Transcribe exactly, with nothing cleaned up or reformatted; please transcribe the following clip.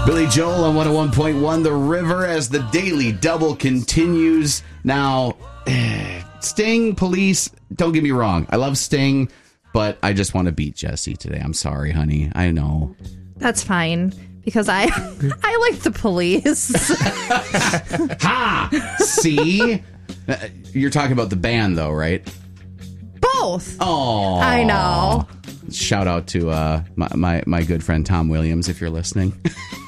Billy Joel on one oh one point one The River as the Daily Double continues. Now, Sting, Police, don't get me wrong. I love Sting, but I just want to beat Jesse today. I'm sorry, honey. I know. That's fine, because I I like the Police. Ha! See? You're talking about the band, though, right? Both. Oh, I know. Shout out to uh, my, my, my good friend Tom Williams, if you're listening.